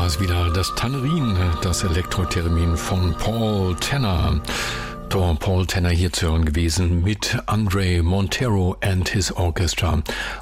war es wieder das Tannerin, das Elektrotheremin von Paul Tanner. Paul Tanner hier zu hören gewesen mit Andre Montero and his Orchestra.